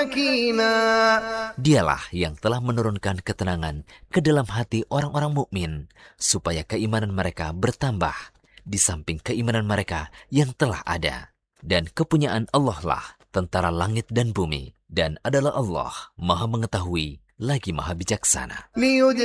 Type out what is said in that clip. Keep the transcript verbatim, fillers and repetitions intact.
Dialah yang telah menurunkan ketenangan ke dalam hati orang-orang mukmin supaya keimanan mereka bertambah di samping keimanan mereka yang telah ada. Dan kepunyaan Allah lah tentara langit dan bumi, dan adalah Allah Maha Mengetahui lagi Maha Bijaksana.